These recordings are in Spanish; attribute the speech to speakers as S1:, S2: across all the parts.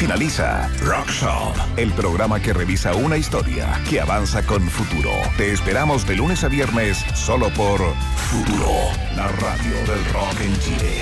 S1: finaliza Rock Shop, el programa que revisa una historia que avanza con futuro. Te esperamos de lunes a viernes solo por Futuro, la radio del rock en Chile.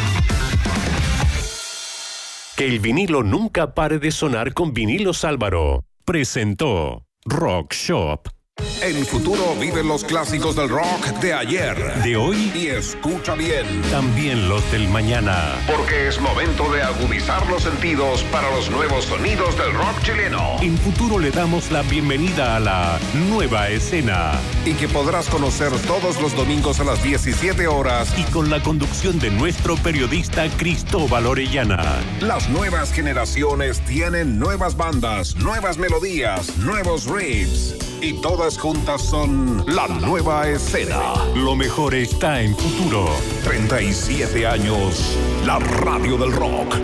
S2: Que el vinilo nunca pare de sonar con Vinilos Álvaro. Presentó Rock Shop.
S1: En Futuro viven los clásicos del rock de ayer,
S2: de hoy
S1: y escucha bien,
S2: también los del mañana.
S1: Porque es momento de agudizar los sentidos para los nuevos sonidos del rock chileno.
S2: En Futuro le damos la bienvenida a la nueva escena.
S1: Y que podrás conocer todos los domingos a las 17 horas.
S2: Y con la conducción de nuestro periodista Cristóbal Orellana.
S1: Las nuevas generaciones tienen nuevas bandas, nuevas melodías, nuevos riffs. Y todas juntas son la nueva escena.
S2: Lo mejor está en Futuro.
S1: 37 años, la radio del rock.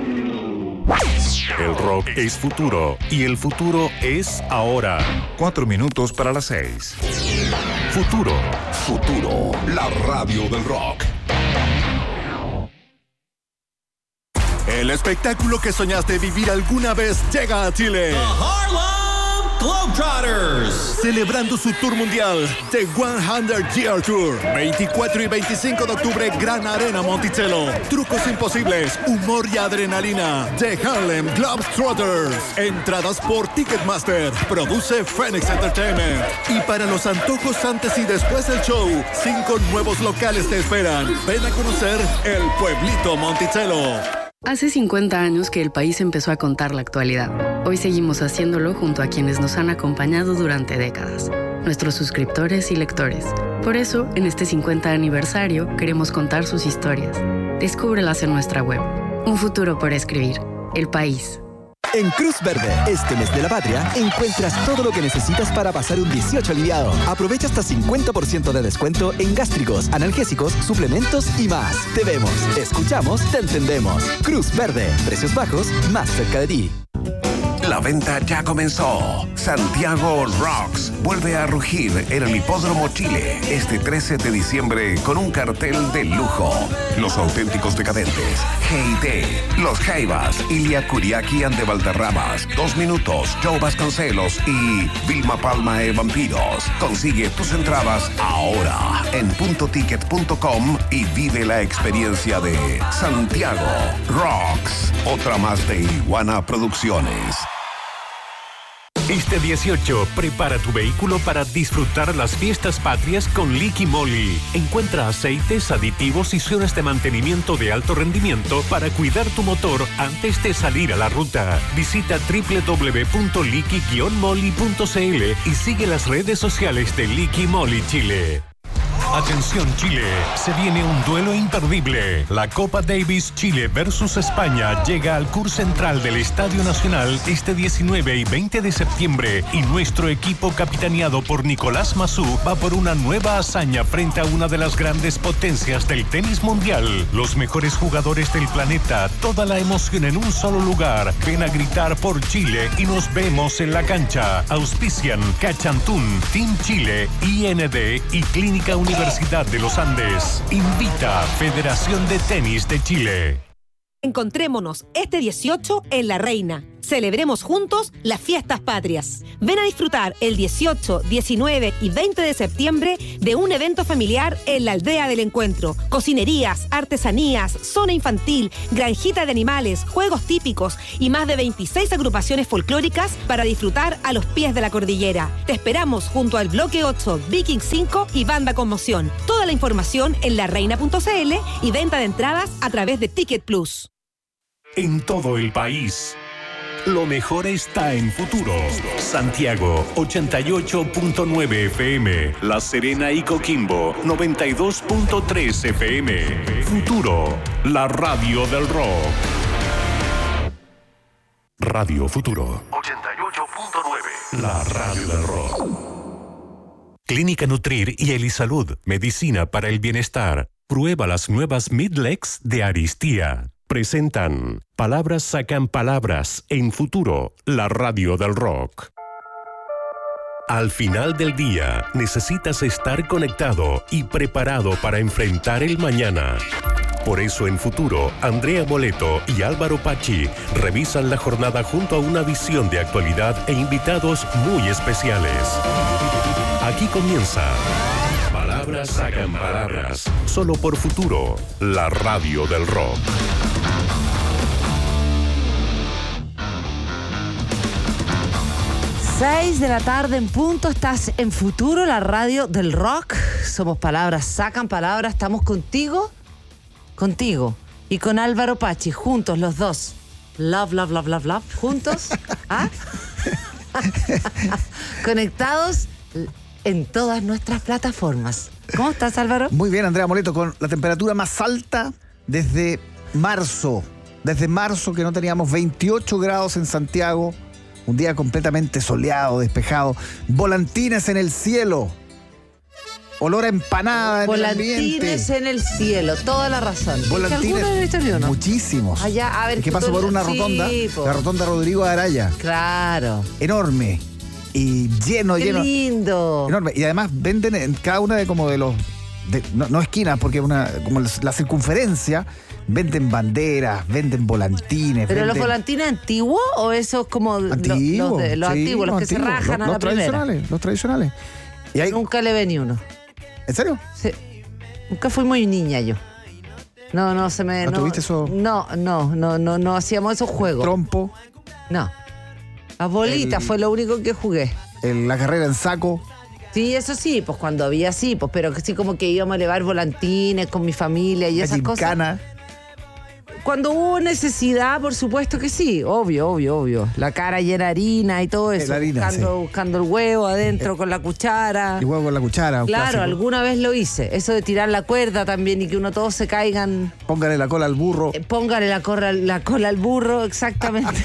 S2: El rock es futuro y el futuro es ahora.
S1: 4 minutos para las 6.
S2: Futuro.
S1: Futuro, la radio del rock.
S3: El espectáculo que soñaste vivir alguna vez llega a Chile.
S4: The Harlem Globetrotters.
S3: Celebrando su tour mundial, The 100 Year Tour. 24 y 25 de octubre, Gran Arena Monticello. Trucos imposibles, humor y adrenalina. The Harlem Globetrotters. Entradas por Ticketmaster. Produce Phoenix Entertainment. Y para los antojos antes y después del show, 5 nuevos locales te esperan. Ven a conocer el Pueblito Monticello.
S5: Hace 50 años que el país empezó a contar la actualidad. Hoy seguimos haciéndolo junto a quienes nos han acompañado durante décadas, nuestros suscriptores y lectores. Por eso, en este 50 aniversario, queremos contar sus historias. Descúbrelas en nuestra web. Un futuro por escribir. El país.
S6: En Cruz Verde, este mes de la patria, encuentras todo lo que necesitas para pasar un 18 aliviado. Aprovecha hasta 50% de descuento en gástricos, analgésicos, suplementos y más. Te vemos, escuchamos, te entendemos. Cruz Verde, precios bajos, más cerca de ti.
S1: La venta ya comenzó. Santiago Rocks vuelve a rugir en el Hipódromo Chile este 13 de diciembre con un cartel de lujo. Los auténticos decadentes, G.I.T., Los Jaivas, Ilia Kuriaki and de Valderramas, 2 Minutos, Joe Vasconcelos y Vilma Palma de Vampiros. Consigue tus entradas ahora en puntoticket.com y vive la experiencia de Santiago Rocks. Otra más de Iguana Producciones.
S2: Este 18, prepara tu vehículo para disfrutar las fiestas patrias con Liqui Moly. Encuentra aceites, aditivos y zonas de mantenimiento de alto rendimiento para cuidar tu motor antes de salir a la ruta. Visita www.liqui-moly.cl y sigue las redes sociales de Liqui Moly Chile. Atención Chile, se viene un duelo imperdible. La Copa Davis Chile versus España llega al CUR Central del Estadio Nacional este 19 y 20 de septiembre y nuestro equipo capitaneado por Nicolás Massú va por una nueva hazaña frente a una de las grandes potencias del tenis mundial. Los mejores jugadores del planeta, toda la emoción en un solo lugar. Ven a gritar por Chile y nos vemos en la cancha. Auspician Cachantún, Team Chile, IND y Clínica Universidad de los Andes. Invita Federación de Tenis de Chile.
S7: Encontrémonos este 18 en La Reina. Celebremos juntos las fiestas patrias. Ven a disfrutar el 18, 19 y 20 de septiembre de un evento familiar en la Aldea del Encuentro. Cocinerías, artesanías, zona infantil, granjita de animales, juegos típicos y más de 26 agrupaciones folclóricas para disfrutar a los pies de la cordillera. Te esperamos junto al Bloque 8, Viking 5 y Banda Conmoción. Toda la información en lareina.cl y venta de entradas a través de Ticket Plus.
S2: En todo el país, lo mejor está en Futuro. Santiago, 88.9 FM. La Serena y Coquimbo, 92.3 FM. Futuro, la radio del rock. Radio Futuro. 88.9. La radio del rock. Clínica Nutrir y Elisalud, medicina para el bienestar. Prueba las nuevas Midlex de Aristía. Presentan Palabras sacan palabras en Futuro, la radio del rock. Al final del día, necesitas estar conectado y preparado para enfrentar el mañana. Por eso en Futuro, Andrea Moleto y Álvaro Pachi revisan la jornada junto a una visión de actualidad e invitados muy especiales. Aquí comienza Palabras Sacan Palabras, solo por Futuro, la radio del rock.
S8: 6 de la tarde en punto, estás en Futuro, la radio del rock. Somos Palabras Sacan Palabras, estamos contigo y con Álvaro Pachi, juntos los dos. Love, juntos. ¿Ah? Conectados en todas nuestras plataformas. ¿Cómo estás, Álvaro?
S9: Muy bien, Andrea Moleto, con la temperatura más alta desde marzo. Desde marzo que no teníamos 28 grados en Santiago. Un día completamente soleado, despejado. Volantines en el cielo. Olor a empanada en el ambiente.
S8: Volantines en el cielo, toda la razón.
S9: Volantines,
S8: ¿Alguno de estos ni uno?
S9: Muchísimos.
S8: Allá, a ver,
S9: es que paso por una rotonda, la rotonda Rodrigo de Araya.
S8: Claro.
S9: Enorme. Y lleno.
S8: Qué lindo.
S9: Enorme. Y además venden en cada una de como de los... no esquinas, porque como la circunferencia... Venden banderas, venden volantines.
S8: ¿Pero los volantines antiguos o esos como
S9: antiguos,
S8: los antiguos, los que se rajan a la primera?
S9: Los tradicionales. Y hay...
S8: Nunca le ve ni uno.
S9: ¿En serio?
S8: Sí. Nunca fui muy niña yo. No se me...
S9: ¿No tuviste eso?
S8: No hacíamos esos juegos.
S9: ¿Trompo?
S8: No. Las bolitas fue lo único que jugué.
S9: La carrera en saco.
S8: Sí, eso sí, pues cuando había sí, pues pero sí como que íbamos a elevar volantines con mi familia y esas cosas.
S9: Gincana.
S8: Cuando hubo necesidad, por supuesto que sí, obvio. La cara llena de harina y todo eso. Buscando el huevo adentro con la cuchara.
S9: El huevo con la cuchara.
S8: Claro, alguna vez lo hice. Eso de tirar la cuerda también y que uno todos se caigan.
S9: Póngale la cola al burro.
S8: Póngale la cola al burro, exactamente.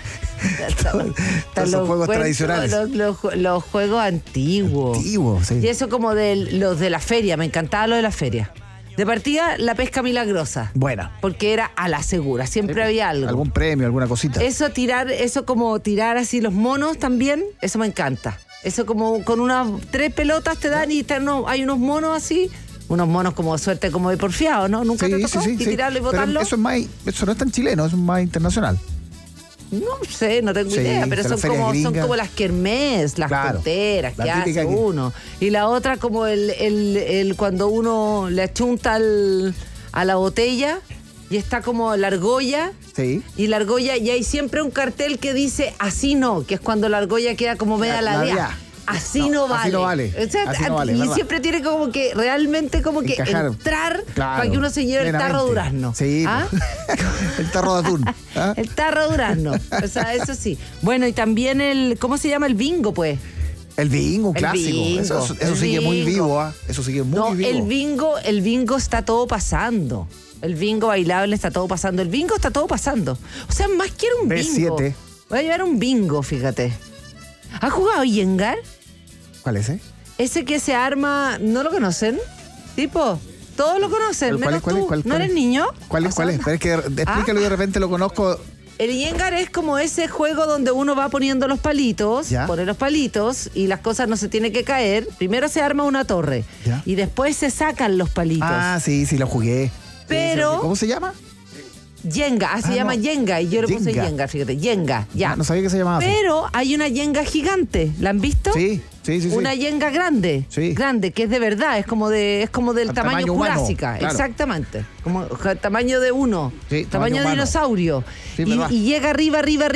S9: Los juegos tradicionales.
S8: Los juegos antiguos.
S9: Sí.
S8: Y eso como los de la feria, me encantaba lo de la feria. De partida, la pesca milagrosa.
S9: Buena.
S8: Porque era a la segura, siempre había algo.
S9: Algún premio, alguna cosita.
S8: Eso como tirar así los monos también, eso me encanta. Eso como con unas 3 pelotas te dan y hay unos monos así. Unos monos como suerte como de porfiado, ¿no? Nunca te tocó y tirarlo y botarlo.
S9: Pero eso no es tan chileno, es más internacional.
S8: No sé, no tengo idea, pero son como las kermés, las tonteras que hace uno. Y la otra como el cuando uno le achunta a la botella y está como la argolla.
S9: Sí.
S8: Y la argolla, y hay siempre un cartel que dice así no, que es cuando la argolla queda como media ladeada. Así no vale.
S9: Así no vale.
S8: O sea,
S9: así no vale,
S8: y
S9: ¿verdad?
S8: Siempre tiene como que realmente como que
S9: encajar,
S8: entrar
S9: claro,
S8: para que uno se lleve
S9: plenamente.
S8: El tarro durazno.
S9: Sí.
S8: ¿Ah?
S9: El tarro de atún. ¿Ah?
S8: El tarro durazno. O sea, eso sí. Bueno, y también ¿cómo se llama? El bingo, pues.
S9: El bingo, un clásico.
S8: Bingo,
S9: eso sigue muy vivo, ¿ah? Eso sigue muy vivo.
S8: El bingo está todo pasando. El bingo bailable está todo pasando. El bingo está todo pasando. O sea, más quiero un bingo.
S9: B7.
S8: Voy a llevar un bingo, fíjate. ¿Has jugado Yengar?
S9: ¿Cuál es ese?
S8: Ese que se arma, ¿no lo conocen? Tipo, todos lo conocen, menos tú. ¿No eres niño?
S9: ¿Cuál es? Pero es que explícalo y de repente lo conozco.
S8: El Yengar es como ese juego donde uno va poniendo los palitos, pone los palitos y las cosas no se tienen que caer. Primero se arma una torre y después se sacan los palitos.
S9: Ah, sí, lo jugué.
S8: Pero...
S9: ¿Cómo se llama?
S8: Yenga, se llama Yenga y yo le puse Yenga, fíjate, Yenga, ya.
S9: No sabía que se llamaba así.
S8: Pero hay una Yenga gigante, ¿la han visto?
S9: Sí.
S8: Una Yenga grande, que es de verdad, es como del tamaño Jurásica, claro. Exactamente, como tamaño de uno, tamaño de dinosaurio. Sí, y llega arriba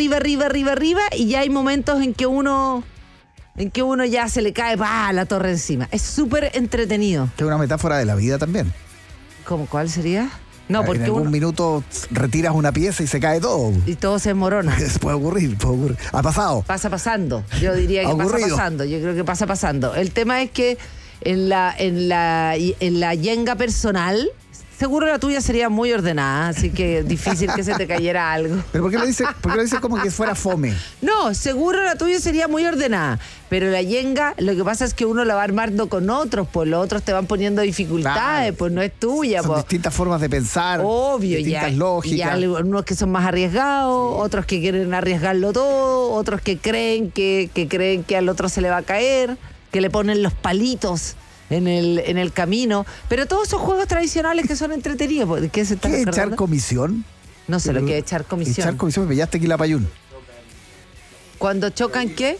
S8: y ya hay momentos en que uno ya se le cae la torre encima. Es súper entretenido.
S9: Que es una metáfora de la vida también.
S8: ¿Cómo cuál sería? No, porque
S9: en algún minuto retiras una pieza y se cae todo.
S8: Y todo se desmorona.
S9: puede ocurrir. Ha pasado.
S8: Pasa pasando. Yo diría que pasa pasando. Yo creo que pasa pasando. El tema es que en la yenga personal, seguro la tuya sería muy ordenada, así que difícil que se te cayera algo.
S9: ¿Pero por qué lo dices como que fuera fome?
S8: No, seguro la tuya sería muy ordenada. Pero la yenga, lo que pasa es que uno la va armando con otros, pues los otros te van poniendo dificultades, pues no es tuya.
S9: Son distintas formas de pensar,
S8: obvio,
S9: distintas lógicas.
S8: Y hay unos que son más arriesgados, otros que quieren arriesgarlo todo, otros que creen que al otro se le va a caer, que le ponen los palitos en el camino. Pero todos esos juegos tradicionales que son entretenidos. ¿Qué se está
S9: acordando? ¿Echar comisión?
S8: No sé lo que es echar comisión.
S9: Echar comisión, me pillaste aquí la payún.
S8: ¿Cuando chocan qué?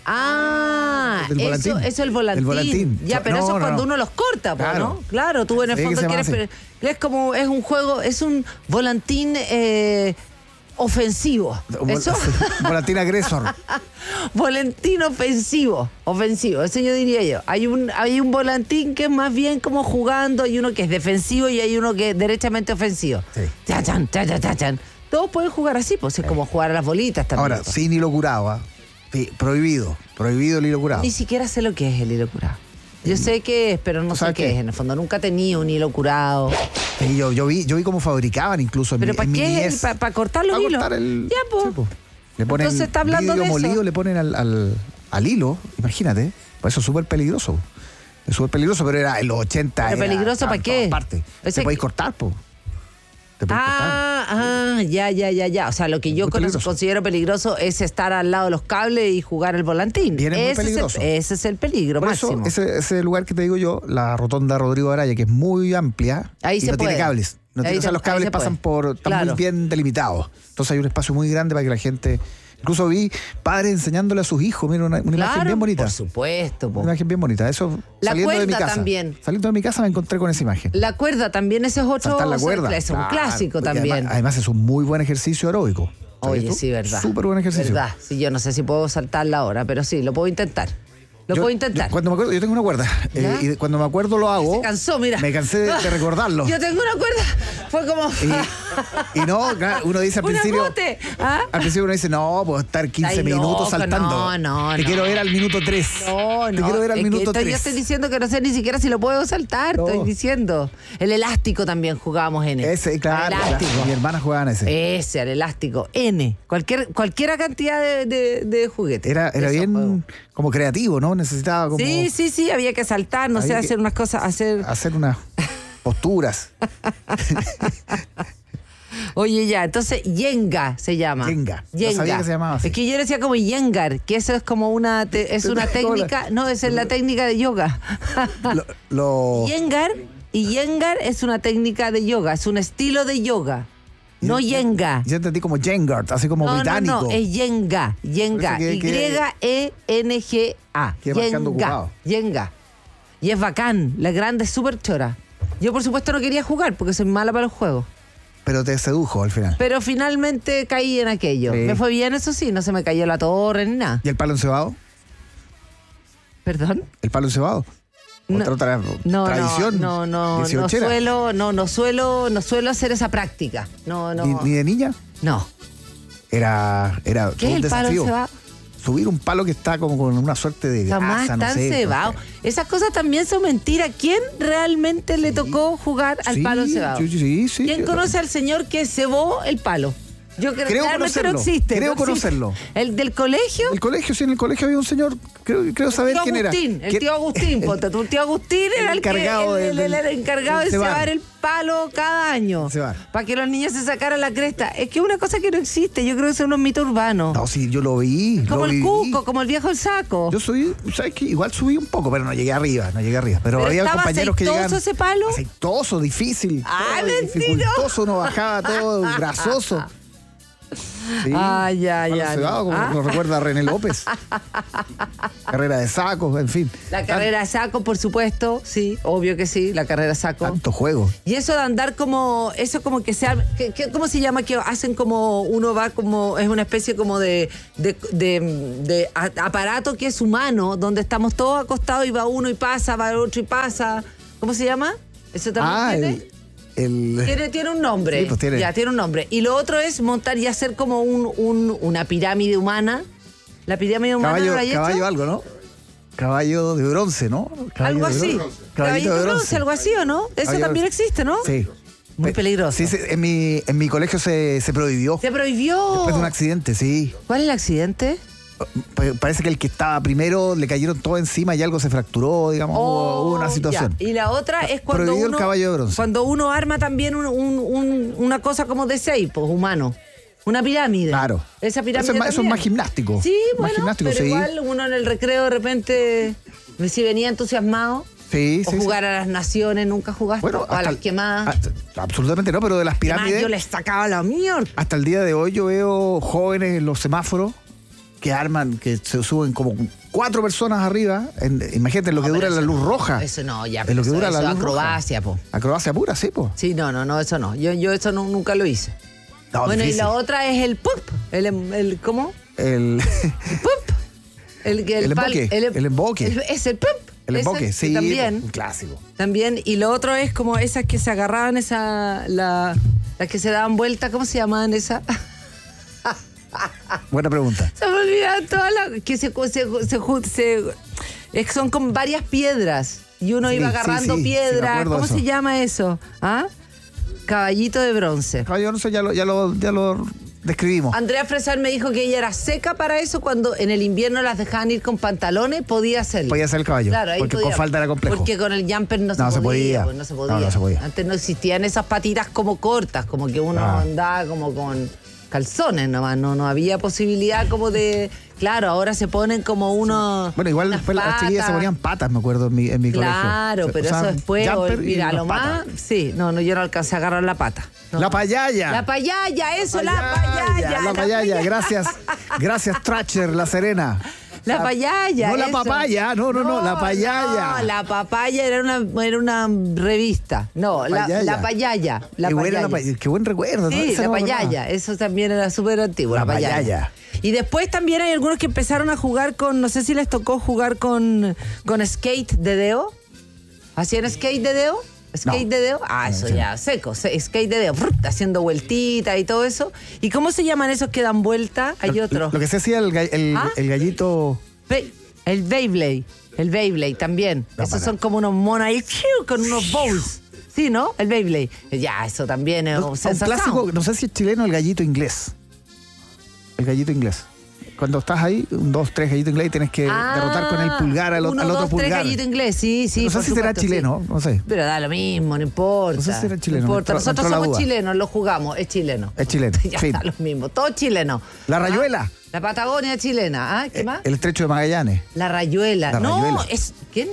S8: Eso es el volantín.
S9: El volantín.
S8: Ya, pero eso es cuando uno los corta,
S9: claro.
S8: ¿no? Claro, tú en el fondo quieres... es un juego, es un volantín ofensivo. ¿Eso?
S9: Volantín agresor.
S8: Volantín ofensivo. Eso yo diría yo. Hay un volantín que es más bien como jugando, hay uno que es defensivo y hay uno que es derechamente ofensivo. Sí. Chachan. Todos pueden jugar así, pues es como jugar a las bolitas también.
S9: Ahora, sin hilo curado, sí, prohibido el hilo curado.
S8: Ni siquiera sé lo que es el hilo curado. Yo sé qué es, pero no sé qué es. En el fondo nunca tenía un hilo curado.
S9: Sí, yo vi cómo fabricaban incluso.
S8: ¿Pero para qué es? ¿Para cortar los hilos?
S9: Cortar
S8: ya, pues. Sí,
S9: le ponen
S8: entonces está hablando de
S9: molido,
S8: eso.
S9: Le ponen al hilo, imagínate. Pues eso es súper peligroso. Es súper peligroso, pero era en los 80.
S8: ¿Pero peligroso para qué?
S9: Te podéis cortar, pues.
S8: Ya. O sea, lo que yo considero peligroso es estar al lado de los cables y jugar el volantín.
S9: Muy peligroso.
S8: Ese es el peligro máximo.
S9: Por eso, ese lugar que te digo yo, la rotonda Rodrigo Araya, que es muy amplia,
S8: ahí
S9: y no tiene cables. Los cables pasan están muy bien delimitados. Entonces hay un espacio muy grande para que la gente... Incluso vi padres enseñándole a sus hijos, mira, una imagen bien bonita.
S8: Por supuesto.
S9: Una imagen bien bonita. Eso, saliendo de mi casa. También. Saliendo de mi casa me encontré con esa imagen.
S8: La cuerda también, ese es otro...
S9: Saltar la cuerda.
S8: Es un clásico también.
S9: Además es un muy buen ejercicio aeróbico.
S8: Oye, sí, verdad.
S9: Súper buen ejercicio.
S8: Verdad. Sí, yo no sé si puedo saltarla ahora, pero sí, lo puedo intentar.
S9: Cuando me acuerdo, yo tengo una cuerda. Y cuando me acuerdo lo hago.
S8: Se cansó, mira.
S9: Me cansé de recordarlo.
S8: Yo tengo una cuerda. Fue como.
S9: Y no, uno dice al principio. Al principio uno dice, no, puedo estar 15 minutos saltando.
S8: No.
S9: Te quiero ver al minuto 3.
S8: No.
S9: Te quiero ver al minuto 3.
S8: Yo estoy diciendo que no sé ni siquiera si lo puedo saltar. No. Estoy diciendo. El elástico también jugábamos en
S9: ese. Claro. Mi hermana jugaba en ese.
S8: Ese, el elástico. Cualquier cantidad de juguetes.
S9: Era bien como creativo, ¿no? Necesitaba como...
S8: Sí, había que saltar, hacer unas cosas, hacer
S9: unas posturas.
S8: Oye, ya, entonces Yenga se llama.
S9: Yenga. No sabía que se llamaba así.
S8: Es que yo decía como Yengar, que eso es como una técnica, no, esa es la técnica de yoga. Yengar es una técnica de yoga, es un estilo de yoga. No Yenga.
S9: Yo entendí como Jengard, así como británico.
S8: No, es Yenga. Y-E-N-G-A. Yenga. Y es bacán, la grande es súper chora. Yo por supuesto no quería jugar porque soy mala para los juegos.
S9: Pero te sedujo al final.
S8: Pero finalmente caí en aquello. Sí. Me fue bien, eso sí, no se me cayó la torre ni nada.
S9: ¿Y el palo encebado?
S8: ¿Perdón?
S9: ¿El palo encebado? ¿Otra tradición?
S8: No suelo hacer esa práctica. No.
S9: ¿Ni de niña?
S8: No.
S9: Era
S8: ¿Qué es el
S9: desafío.
S8: Palo encebado?
S9: Subir un palo que está como con una suerte de grasa,
S8: jamás tan cebado. Esas cosas también son mentiras. ¿Quién realmente le tocó jugar al palo encebado?
S9: Sí.
S8: ¿Quién conoce al señor que cebó el palo? Yo creo que no existe.
S9: Creo conocerlo.
S8: ¿El del colegio?
S9: El colegio, sí, en el colegio había un señor, creo saber quién era.
S8: El tío Agustín, ponte. Tu tío Agustín era el encargado de cebar el palo cada año. Para que los niños se sacaran la cresta. Es que es una cosa que no existe. Yo creo que son unos mitos urbanos.
S9: No, sí, yo lo vi.
S8: Como el cuco, como el viejo el saco.
S9: Yo subí, ¿sabes qué? Igual subí un poco, pero no llegué arriba. Pero había compañeros que llegaban.
S8: ¿Aceitoso ese palo?
S9: Aceitoso, difícil.
S8: Mentiroso.
S9: Uno bajaba todo grasoso. Sí,
S8: ya.
S9: Como nos recuerda a René López. Carrera de sacos, en fin.
S8: La carrera de sacos, por supuesto, sí, obvio que sí, la carrera de sacos.
S9: Tanto juego.
S8: Y eso de andar como, ¿cómo se llama? Que hacen como, uno va como, es una especie como de aparato que es humano, donde estamos todos acostados y va uno y pasa, va el otro y pasa. ¿Cómo se llama? ¿Eso también tiene? Tiene un nombre.
S9: Sí, pues tiene.
S8: Ya, tiene un nombre. Y lo otro es montar y hacer como una pirámide humana. La pirámide humana ¿no la hay hecho?
S9: Caballo algo, ¿no? Caballo de bronce, ¿no?
S8: Algo así. Caballito de bronce, algo así, ¿o no? Eso también existe, ¿no?
S9: Sí.
S8: Muy peligroso.
S9: Sí, en mi colegio se prohibió.
S8: ¿Se prohibió?
S9: Después de un accidente, sí.
S8: ¿Cuál es el accidente?
S9: Parece que el que estaba primero le cayeron todo encima y algo se fracturó, digamos, hubo una situación.
S8: Ya. Y la otra es cuando
S9: el caballo de bronce.
S8: Cuando uno arma también una cosa como de 6, pues, humano. Una pirámide.
S9: Claro.
S8: Esa pirámide
S9: eso es más gimnástico.
S8: Sí, bueno,
S9: más gimnástico,
S8: pero igual uno en el recreo de repente, si venía entusiasmado.
S9: Sí,
S8: o jugar a las naciones, ¿nunca jugaste?
S9: Bueno,
S8: o a las quemadas.
S9: Absolutamente no, pero de las pirámides.
S8: Yo les sacaba la mierda.
S9: Hasta el día de hoy yo veo jóvenes en los semáforos que arman, que se suben como 4 personas arriba. Imagínate lo que dura la luz roja.
S8: Eso no, ya.
S9: Es lo que dura la luz
S8: acrobacia,
S9: roja. Acrobacia pura, sí, po.
S8: Sí, no, eso no. Yo eso nunca lo hice.
S9: No,
S8: bueno,
S9: difícil.
S8: Y la otra es el pup. ¿Cómo?
S9: El
S8: pup. El
S9: emboque. El emboque.
S8: Es el pup.
S9: El emboque, sí.
S8: También.
S9: Un clásico.
S8: También. Y lo otro es como esas que se agarraban, las que se daban vuelta, ¿cómo se llamaban esas?
S9: Buena pregunta.
S8: Se me olvidan todas las que son con varias piedras y uno iba agarrando piedras. ¿Cómo se llama eso? ¿Ah? Caballito de bronce.
S9: Caballito de bronce ya lo describimos.
S8: Andrea Fresal me dijo que ella era seca para eso. Cuando en el invierno las dejaban ir con pantalones, podía hacerlo.
S9: Podía hacer el caballo.
S8: Claro, ahí
S9: porque
S8: podía,
S9: con falda era complejo.
S8: Porque con el jumper no se podía. Pues no se podía.
S9: No se podía.
S8: Antes no existían esas patitas como cortas, como que uno andaba como con calzones nomás. No había posibilidad como de... Claro, ahora se ponen como uno...
S9: Bueno, igual después las chiquillas se ponían patas, me acuerdo, en mi colegio.
S8: Claro, pero eso después... Mira, lo más... Sí, yo no alcancé a agarrar la pata. No.
S9: La payaya.
S8: La payaya, eso, la payaya.
S9: La payaya, gracias. Gracias, Tracher, La Serena.
S8: La payaya.
S9: No la papaya, no, la payaya.
S8: No, la papaya era una revista. No, la payaya.
S9: Qué buen recuerdo.
S8: Sí, la payaya. Eso también era súper antiguo, la payaya. Y después también hay algunos que empezaron a jugar con, no sé si les tocó jugar con skate de dedo. ¿Hacían skate de dedo? ¿Skate de dedo? Eso ya, seco. Skate de dedo, haciendo vueltitas y todo eso. ¿Y cómo se llaman esos que dan vuelta? Hay otros.
S9: Lo que se hacía el gallito...
S8: El Beyblade. El Beyblade también. Esos son como unos monos ahí con unos bowls. Sí, ¿no? El Beyblade. Ya, eso también es un
S9: clásico. No sé si es chileno, el gallito inglés. El gallito inglés. Cuando estás ahí, 1, 2, 3 gallito inglés, tienes que derrotar con el pulgar al otro
S8: 1, 2,
S9: pulgar.
S8: 3 gallito inglés, sí.
S9: No sé si será chileno, no sé.
S8: Pero da lo mismo, no importa.
S9: No sé si será chileno.
S8: No importa. Nosotros somos chilenos, lo jugamos, es chileno.
S9: Es chileno.
S8: Ya está lo mismo, todo chileno.
S9: La rayuela.
S8: La Patagonia chilena. ¿Qué más?
S9: El estrecho de Magallanes.
S8: La rayuela. No, ¿quién?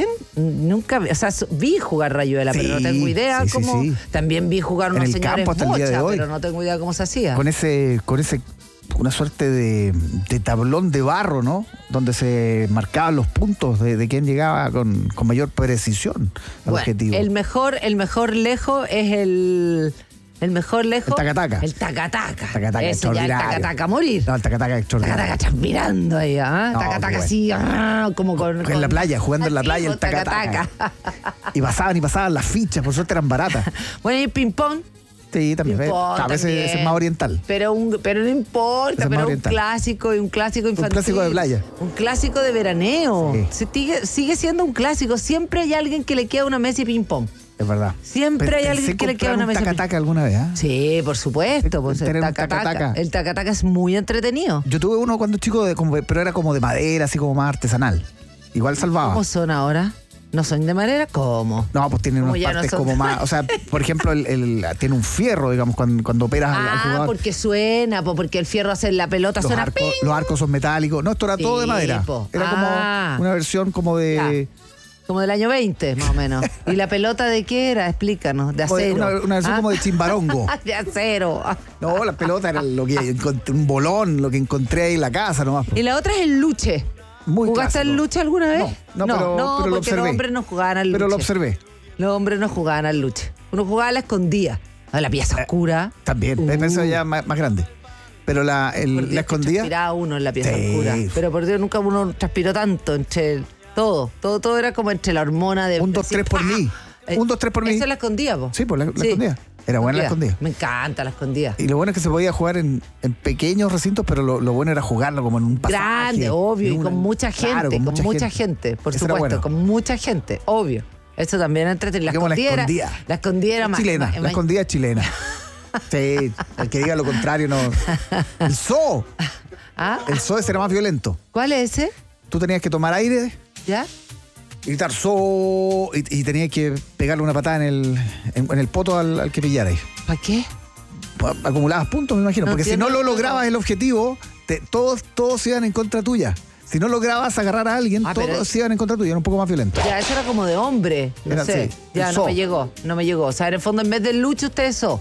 S8: Nunca vi, o sea, vi jugar rayuela, pero no tengo idea cómo. Sí. También vi jugar unos señores bocha, pero no tengo idea cómo se hacía.
S9: Con ese una suerte de tablón de barro, ¿no? Donde se marcaban los puntos de quién llegaba con mayor precisión al objetivo.
S8: El mejor lejos es el mejor lejos.
S9: El tacataca.
S8: El tacataca.
S9: Ese ya el
S8: tacataca a morir.
S9: No, el tacataca extraordinario.
S8: Tacataca mirando ahí, tacataca así, como con...
S9: En la playa, jugando en la playa, el tacataca. Y pasaban las fichas, por suerte eran baratas.
S8: Bueno, y el ping-pong.
S9: Sí, también. A veces es más oriental.
S8: Pero no importa, pero un clásico infantil.
S9: Un clásico de playa.
S8: Un clásico de veraneo. Sí. Sigue siendo un clásico. Siempre hay alguien que le queda una mesa de ping-pong.
S9: Es verdad.
S8: Siempre hay alguien que le queda una mesa.
S9: ¿Tacataca alguna vez?
S8: Sí, por supuesto. Pues el tacataca. El tacataca es muy entretenido.
S9: Yo tuve uno cuando chico, pero era como de madera, así como más artesanal. Igual salvaba.
S8: ¿Cómo son ahora? ¿No son de madera? ¿Cómo?
S9: No, pues tienen unas partes como más... O sea, por ejemplo, tiene un fierro, digamos, cuando operas al jugador.
S8: Porque suena, porque el fierro hace la pelota, suena...
S9: Los arcos son metálicos. No, esto era todo de madera. Era como una versión como de...
S8: Como del año 20, más o menos. ¿Y la pelota de qué era? Explícanos. De acero.
S9: Una versión como de chimbarongo.
S8: De acero.
S9: No, la pelota era lo que encontré, un bolón, lo que encontré ahí en la casa nomás.
S8: Y la otra es el luche.
S9: Muy
S8: ¿Jugaste al luche alguna vez?
S9: No, pero lo observé.
S8: Los hombres no jugaban al luche.
S9: Pero lo observé.
S8: Los hombres no jugaban al luche. Uno jugaba a la escondida, a la pieza oscura.
S9: También, eso ya más grande. Pero la escondida...
S8: Transpiraba uno en la pieza oscura. Pero por Dios, nunca uno transpiró tanto entre todo era como entre la hormona de...
S9: 1, 2, 3 por mí. 1, 2, 3 por mí.
S8: Eso es la escondida, po.
S9: Sí, pues la escondida. Era buena la escondida.
S8: Me encanta la escondida.
S9: Y lo bueno es que se podía jugar en pequeños recintos, pero lo bueno era jugarlo como en un pasaje.
S8: Grande, obvio, y con mucha gente,
S9: claro,
S8: con mucha gente, por
S9: Eso
S8: supuesto, con mucha gente, obvio. Eso también entretiene. La escondida era más
S9: chilena. La escondida es chilena. Sí, el que diga lo contrario no. El zoo. El zoo ese era más violento.
S8: ¿Cuál es ese?
S9: Tú tenías que tomar aire.
S8: ¿Ya?
S9: Gritar zoo y tenías que pegarle una patada en el poto al que pillarais.
S8: ¿Para qué?
S9: Acumulabas puntos, me imagino. Porque si no lo lograbas el objetivo, todos iban en contra tuya. Si no lograbas agarrar a alguien, todos se iban en contra tuyo, era un poco más violento.
S8: Ya, eso era como de hombre. No sé. Sí, ya no me llegó. O sea, en el fondo, en vez del lucho, ustedes ¿Eso?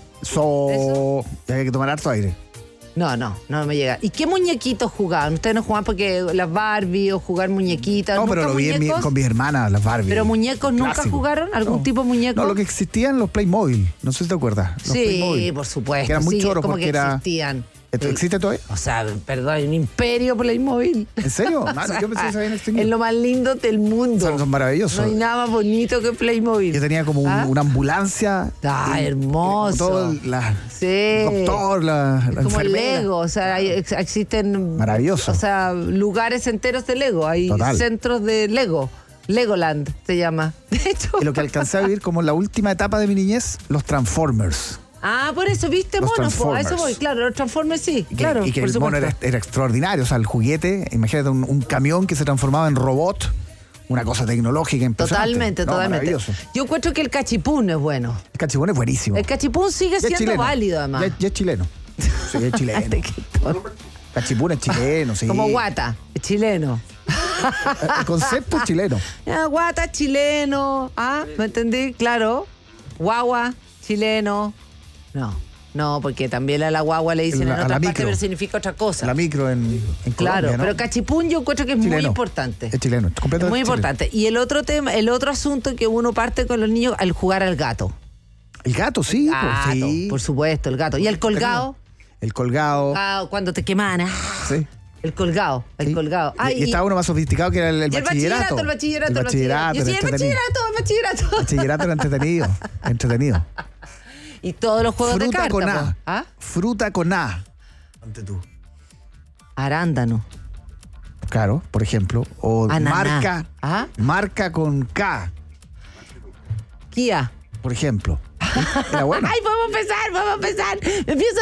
S9: Hay que tomar harto aire.
S8: No me llega. ¿Y qué muñequitos jugaban? Ustedes no jugaban porque las Barbie o jugar muñequitas.
S9: No, pero lo vi con mis hermanas, las Barbie.
S8: ¿Pero muñecos nunca jugaron? ¿Algún tipo de muñeco?
S9: No, lo que existían los Playmobil. No sé si te acuerdas. Los
S8: Playmobil, por supuesto.
S9: Que eran muy choros porque
S8: existían.
S9: ¿Existe todavía?
S8: O sea, perdón, hay un imperio Playmobil.
S9: ¿En serio? Mano, yo pensé que se habían extinguido.
S8: Es lo más lindo del mundo.
S9: Son maravillosos.
S8: No hay nada más bonito que Playmobil.
S9: Yo tenía como una ambulancia.
S8: Hermoso.
S9: Todo doctor, la
S8: como
S9: enfermera.
S8: Lego, o sea, existen...
S9: Maravilloso.
S8: O sea, lugares enteros de Lego. Hay centros de Lego. Legoland se llama. De hecho.
S9: Y lo que alcancé a vivir como la última etapa de mi niñez, los Transformers.
S8: Por eso, ¿viste? Mono, a eso voy, claro, los Transformers sí, claro.
S9: Y que el mono era extraordinario, o sea, el juguete, imagínate un camión que se transformaba en robot, una cosa tecnológica impresionante.
S8: Totalmente. Yo encuentro que el cachipún es bueno.
S9: El cachipún es buenísimo.
S8: El cachipún sigue siendo válido, además.
S9: Ya es chileno. Sí, es chileno. Cachipún es chileno, sí.
S8: Como guata, es chileno.
S9: El concepto es chileno.
S8: Guata es chileno. ¿Me entendí? Claro. Guagua, chileno. No, porque también a la guagua le dicen en otra parte, pero significa otra cosa.
S9: La micro en
S8: Claro,
S9: Colombia, ¿no?
S8: pero cachipún yo encuentro que es muy importante.
S9: Es chileno, completamente
S8: es muy importante. Y el otro tema, el otro asunto que uno parte con los niños al jugar al gato.
S9: El gato, sí.
S8: Sí. Por supuesto, el gato. ¿Y el colgado?
S9: El colgado.
S8: Cuando te queman.
S9: Sí.
S8: El colgado.
S9: Y estaba uno más sofisticado que era el bachillerato.
S8: El bachillerato.
S9: Yo sí, el bachillerato era entretenido.
S8: Y todos los juegos de cartas.
S9: Fruta con A. Fruta con A. Ante tú.
S8: Arándano.
S9: Claro, por ejemplo. O
S8: Ananá.
S9: marca con K.
S8: Kia.
S9: Por ejemplo. Era bueno.
S8: ¡Ay, vamos a empezar! ¡Me empiezo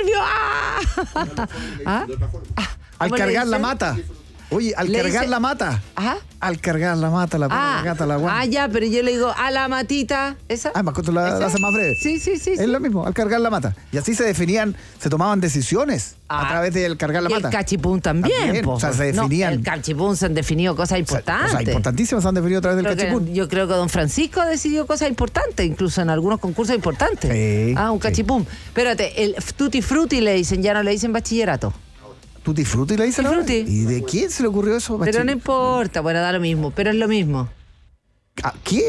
S8: a dar nervio!
S9: Al cargar la mata. Oye, al cargar la mata. Al cargar la mata, la gata, la guana.
S8: Ya, pero yo le digo a la matita. ¿Esa?
S9: Tú la haces más breve.
S8: Sí.
S9: Es lo mismo, al cargar la mata. Y así se tomaban decisiones a través del cargar la mata.
S8: Y el cachipún también.
S9: O sea, se definían.
S8: El cachipún se han definido cosas importantes.
S9: Cosas importantísimas se han definido a través del cachipún.
S8: Yo creo que don Francisco ha decidido cosas importantes, incluso en algunos concursos importantes. Un cachipún. Espérate, el Tutti Frutti le dicen, ya no le dicen bachillerato.
S9: ¿Tutti Frutti le dicen ahora? ¿Y de quién se le ocurrió eso?
S8: Pero no importa, bueno, da lo mismo, pero es lo mismo.
S9: ¿Qué?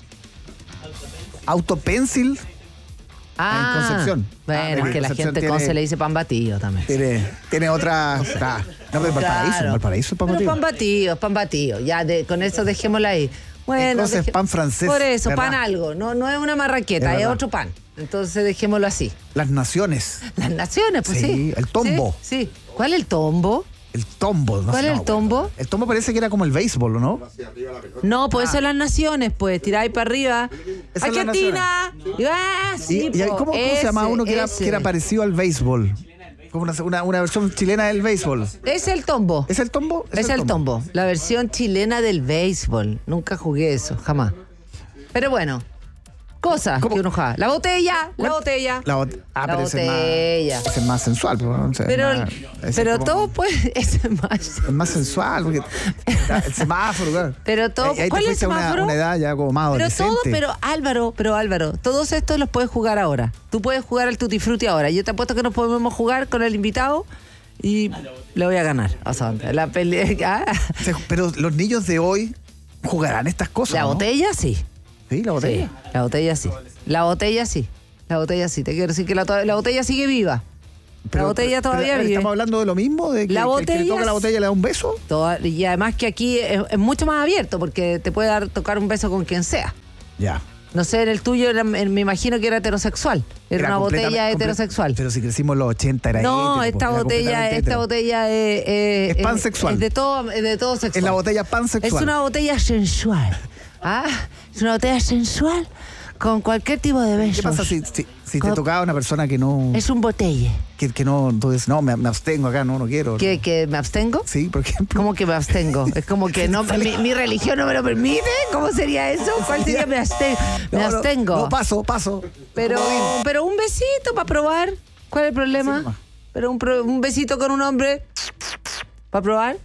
S9: ¿Autopencil? En Concepción.
S8: Bueno, es que la gente Conce le dice pan batido también.
S9: Tiene otra... No, pero Valparaíso es pan batido.
S8: Pero pan batido. Ya, con eso dejémosla ahí. Bueno,
S9: entonces pan francés.
S8: Por eso,
S9: ¿verdad?
S8: Pan algo. No es una marraqueta, es otro pan. Entonces dejémoslo así.
S9: Las naciones.
S8: Las naciones, pues sí.
S9: El tombo.
S8: Sí. ¿Cuál es el tombo?
S9: El tombo.
S8: ¿Cuál es el tombo?
S9: Bueno. El tombo parece que era como el béisbol, ¿no?
S8: No, pues eso es las naciones, pues. Tiráis para arriba. ¡Argentina!
S9: ¿Y cómo se llamaba uno que era parecido al béisbol? Como una versión chilena del béisbol.
S8: Es el tombo.
S9: ¿Es el tombo?
S8: Es el tombo. La versión chilena del béisbol. Nunca jugué eso, jamás. Pero bueno. Cosas que uno juega. La botella.
S9: Pero ese es más sensual. ¿No?
S8: Pero todo pues es
S9: más sensual. Porque el semáforo, claro.
S8: Pero todo.
S9: ¿Cuál es el semáforo? Una edad ya como más adolescente.
S8: Pero Álvaro, todos estos los puedes jugar ahora. Tú puedes jugar al Tutti Frutti ahora. Yo te apuesto que nos podemos jugar con el invitado y le voy a ganar. O sea, la pelea.
S9: Pero los niños de hoy jugarán estas cosas.
S8: La botella sí.
S9: Sí, la botella.
S8: Sí, la botella sí. Te quiero decir que la botella sigue viva. La botella todavía vive.
S9: ¿Estamos hablando de lo mismo? ¿De que el que le toca la botella le da un beso?
S8: Y además que aquí es mucho más abierto porque te puede tocar un beso con quien sea.
S9: Ya.
S8: No sé, en el tuyo me imagino que era heterosexual. Era una botella heterosexual.
S9: Pero si crecimos en los 80 era
S8: No, esta botella es
S9: pansexual.
S8: Es de todo sexual.
S9: Es la botella pansexual.
S8: Es una botella sensual. Es una botella sensual con cualquier tipo de besos.
S9: ¿Qué pasa si te tocaba una persona que no...
S8: Es un botelle.
S9: Que no, entonces, no, me abstengo acá, no quiero.
S8: ¿Que me abstengo?
S9: Sí, por ejemplo.
S8: ¿Cómo que me abstengo? Es como que no, mi religión no me lo permite. ¿Cómo sería eso? ¿Cuál sería me abstengo?
S9: No, paso.
S8: Pero un besito para probar. ¿Cuál es el problema? Pero un besito con un hombre para probar.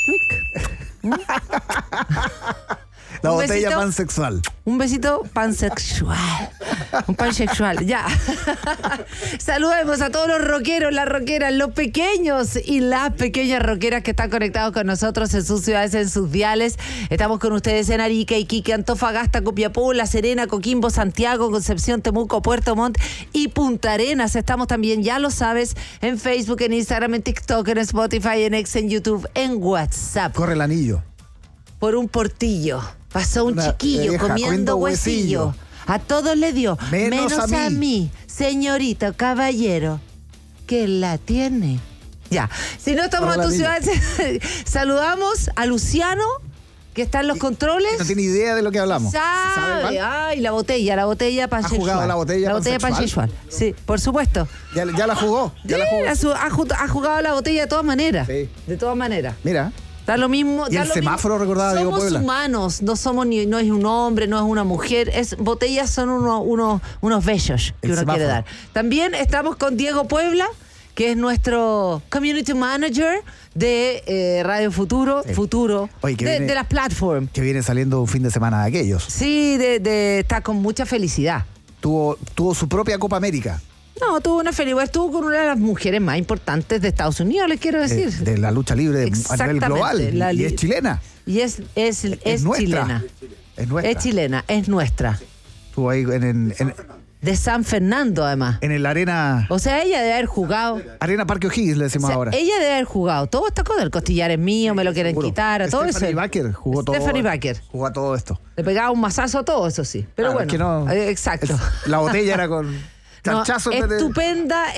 S9: La botella pansexual.
S8: Un besito pansexual. Un pansexual, ya. Saludemos a todos los rockeros, las rockeras, los pequeños y las pequeñas rockeras que están conectados con nosotros en sus ciudades, en sus diales. Estamos con ustedes en Arica, Iquique, Antofagasta, Copiapó, La Serena, Coquimbo, Santiago, Concepción, Temuco, Puerto Montt y Punta Arenas. Estamos también, ya lo sabes, en Facebook, en Instagram, en TikTok, en Spotify, en X, en YouTube, en WhatsApp.
S9: Corre el anillo.
S8: Por un portillo pasó un chiquillo comiendo huesillo. A todos le dio, menos a mí, señorita, caballero, que la tiene. Ya, si no estamos en tu ciudad, saludamos a Luciano, que está en los controles.
S9: No tiene idea de lo que hablamos.
S8: ¿Sabe? Ay, la botella pansexual.
S9: ¿Ha jugado la botella
S8: pansexual? Sí, por supuesto.
S9: ¿Ya la jugó?
S8: ¿Ya la jugó? Ha jugado la botella de todas maneras. Sí. De todas maneras.
S9: Mira.
S8: Da lo mismo.
S9: Y el semáforo, recordaba Diego Puebla.
S8: Somos humanos, no somos no es un hombre, no es una mujer. Botellas son unos bellos que uno quiere dar. También estamos con Diego Puebla, que es nuestro community manager de Radio Futuro, Oye, de las platforms.
S9: Que viene saliendo un fin de semana de aquellos.
S8: Sí, está con mucha felicidad.
S9: Tuvo su propia Copa América.
S8: No, tuvo una felicidad. Estuvo con una de las mujeres más importantes de Estados Unidos, les quiero decir.
S9: De la lucha libre a nivel global. Y es chilena.
S8: Y es chilena.
S9: Es nuestra.
S8: Es chilena, es nuestra.
S9: Estuvo ahí
S8: de San Fernando, además.
S9: En el Arena...
S8: O sea, ella debe haber jugado...
S9: Arena Parque O'Higgins, le decimos ahora.
S8: Ella debe haber jugado. Todo está con el costillar es mío, me lo quieren quitar, a todo eso.
S9: Stephanie Baker jugó todo.
S8: Stephanie Baker.
S9: Jugó a todo esto.
S8: Le pegaba un mazazo a todo, eso sí. Pero bueno,
S9: es que no,
S8: exacto.
S9: La botella era con...
S8: No, estupenda.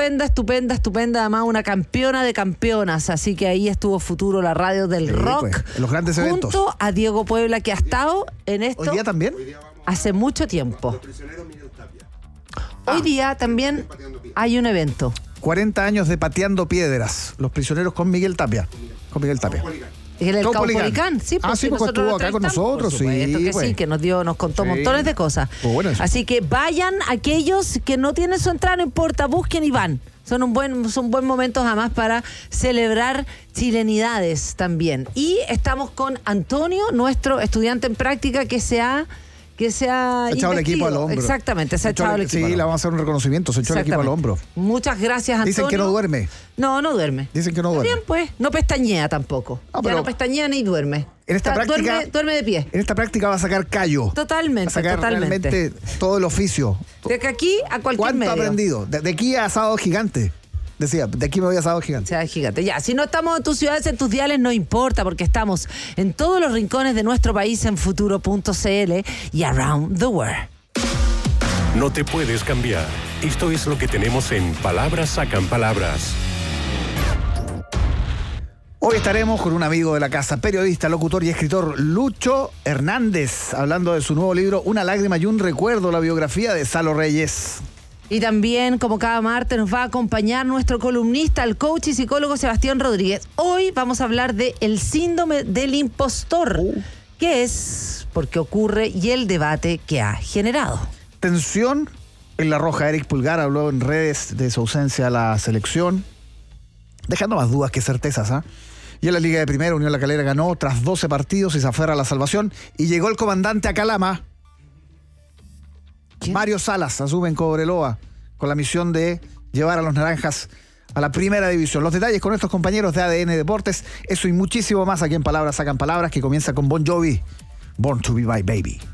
S8: Además, una campeona de campeonas. Así que ahí estuvo Futuro, la radio del rock.
S9: Pues, en los grandes eventos.
S8: Junto a Diego Puebla, que ha estado en esto.
S9: ¿Hoy día también?
S8: Hace mucho tiempo. Hoy día también hay un evento.
S9: 40 años de Pateando Piedras. Los prisioneros con Miguel Tapia.
S8: El Caupolicán, sí,
S9: porque estuvo acá con nosotros,
S8: sí, que nos contó montones de cosas.
S9: Bueno,
S8: así que vayan aquellos que no tienen su entrada, no importa, busquen y van. Son buen momentos además para celebrar chilenidades también. Y estamos con Antonio, nuestro estudiante en práctica que se ha
S9: echado el equipo al hombro.
S8: Exactamente, se ha echado el equipo.
S9: Sí, le vamos a hacer un reconocimiento, se echó el equipo al hombro.
S8: Muchas gracias, Antonio.
S9: Dicen que no duerme.
S8: No duerme.
S9: Dicen que no duerme.
S8: Bien, pues, no pestañea tampoco. No pestañea ni duerme.
S9: En esta práctica,
S8: duerme de pie.
S9: En esta práctica va a sacar callo.
S8: Totalmente,
S9: va a sacar realmente todo el oficio.
S8: De aquí a cualquier medio.
S9: ¿Cuánto ha aprendido? De aquí a Sábado Gigante. Decía, de aquí me voy a Sábado Gigante.
S8: Sábado Gigante. Ya, si no estamos en tus ciudades, en tus diales, no importa, porque estamos en todos los rincones de nuestro país en futuro.cl y around the world.
S2: No te puedes cambiar. Esto es lo que tenemos en Palabras Sacan Palabras.
S9: Hoy estaremos con un amigo de la casa, periodista, locutor y escritor Lucho Hernández, hablando de su nuevo libro Una lágrima y un recuerdo, la biografía de Salo Reyes.
S8: Y también, como cada martes, nos va a acompañar nuestro columnista, el coach y psicólogo Sebastián Rodríguez. Hoy vamos a hablar de el síndrome del impostor. ¿Qué es? ¿Por qué ocurre? Y el debate que ha generado.
S9: Tensión en La Roja. Eric Pulgar habló en redes de su ausencia a la selección, dejando más dudas que certezas, ¿ah? Y en la Liga de Primera, Unión La Calera ganó tras 12 partidos y se aferra a la salvación. Y llegó el comandante a Calama. ¿Quién? Mario Salas asume en Cobreloa con la misión de llevar a los naranjas a la primera división. Los detalles con nuestros compañeros de ADN Deportes, eso y muchísimo más aquí en Palabras Sacan Palabras, que comienza con Bon Jovi, Born to Be My Baby.